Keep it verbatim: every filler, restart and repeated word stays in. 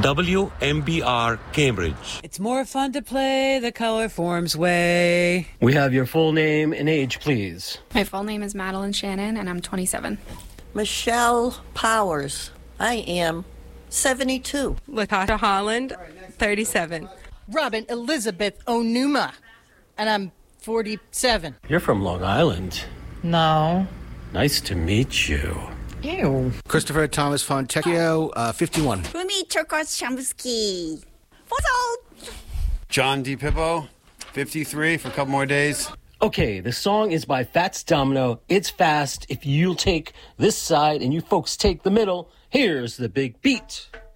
W M B R Cambridge. It's more fun to play the color forms way. We have your full name and age, please. My full name is Madeline Shannon, and I'm twenty-seven. Michelle Powers. I am seventy-two. Latasha Holland, thirty-seven. Robin Elizabeth Onuma, and I'm forty-seven. You're from Long Island. No. Nice to meet you. Ew. Christopher Thomas Fontecchio, uh, fifty-one. Fumi Turkos-Chomsky. What's John DiPippo, fifty-three for a couple more days. Okay, the song is by Fats Domino. It's fast. If you'll take this side and you folks take the middle, here's the big beat.